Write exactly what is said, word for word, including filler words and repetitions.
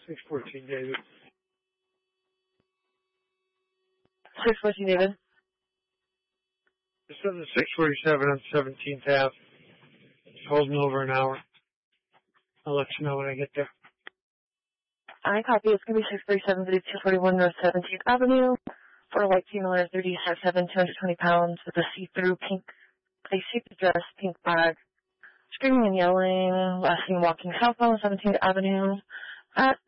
six fourteen, David. six fourteen, David. It's on the six forty-seven on seventeenth Avenue. It's holding over an hour. I'll let you know when I get there. I copy. It's going to be six thirty-seven, two forty-one North seventeenth Avenue for a white female under thirty, size seven, two hundred twenty pounds with a see-through pink, a see-through dress, pink bag, screaming and yelling, last seen walking southbound seventeenth Avenue at